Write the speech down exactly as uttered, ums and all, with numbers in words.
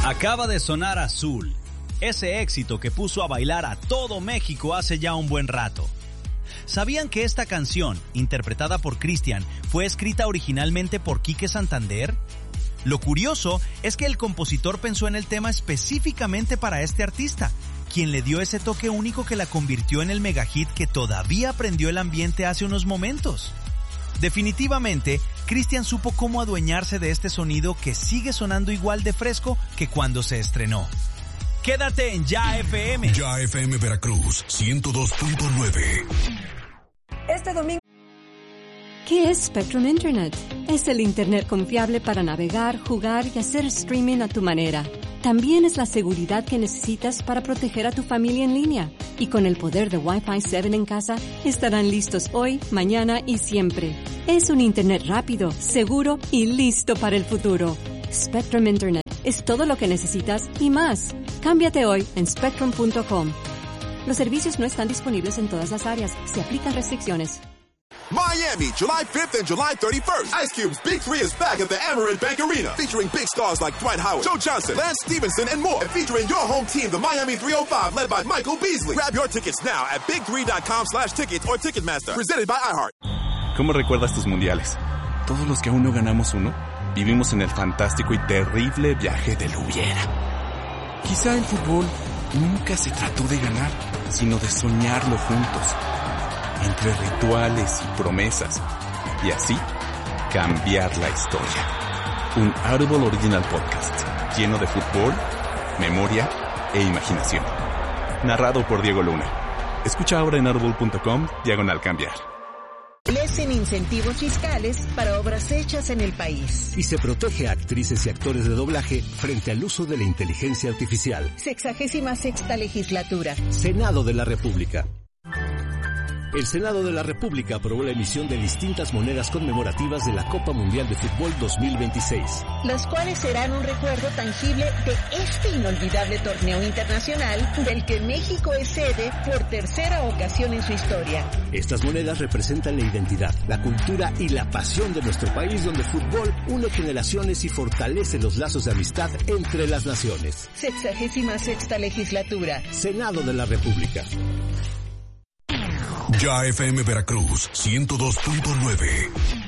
Acaba de sonar Azul, ese éxito que puso a bailar a todo México hace ya un buen rato. ¿Sabían que esta canción, interpretada por Cristian, fue escrita originalmente por Quique Santander? Lo curioso es que el compositor pensó en el tema específicamente para este artista, quien le dio ese toque único que la convirtió en el megahit que todavía prendió el ambiente hace unos momentos. Definitivamente, Cristian supo cómo adueñarse de este sonido que sigue sonando igual de fresco que cuando se estrenó. Quédate en Ya F M. Ya F M Veracruz, ciento dos punto nueve. Este domingo. ¿Qué es Spectrum Internet? Es el Internet confiable para navegar, jugar y hacer streaming a tu manera. También es la seguridad que necesitas para proteger a tu familia en línea. Y con el poder de Wi-Fi siete en casa, estarán listos hoy, mañana y siempre. Es un Internet rápido, seguro y listo para el futuro. Spectrum Internet es todo lo que necesitas y más. Cámbiate hoy en spectrum punto com. Los servicios no están disponibles en todas las áreas. Se aplican restricciones. Miami, July fifth and July thirty-first. Ice Cube's Big Three is back at the Amerant Bank Arena, featuring big stars like Dwight Howard, Joe Johnson, Lance Stevenson, and more. And featuring your home team, the Miami three oh five, led by Michael Beasley. Grab your tickets now at big three dot com slash tickets or Ticketmaster. Presented by iHeart. ¿Cómo recuerdas tus mundiales? Todos los que aún no ganamos uno, vivimos en el fantástico y terrible viaje del hubiera. Quizá el fútbol nunca se trató de ganar, sino de soñarlo juntos. Entre rituales y promesas, y así cambiar la historia. Un Audible Original Podcast lleno de fútbol, memoria e imaginación. Narrado por Diego Luna. Escucha ahora en audible punto com diagonal cambiar. Establecen incentivos fiscales para obras hechas en el país. Y se protege a actrices y actores de doblaje frente al uso de la inteligencia artificial. Sexagésima sexta legislatura. Senado de la República. El Senado de la República aprobó la emisión de distintas monedas conmemorativas de la Copa Mundial de Fútbol dos mil veintiséis. Las cuales serán un recuerdo tangible de este inolvidable torneo internacional del que México es sede por tercera ocasión en su historia. Estas monedas representan la identidad, la cultura y la pasión de nuestro país, donde el fútbol une generaciones y fortalece los lazos de amistad entre las naciones. Sexagésima sexta legislatura. Senado de la República. Ya F M Veracruz, ciento dos punto nueve.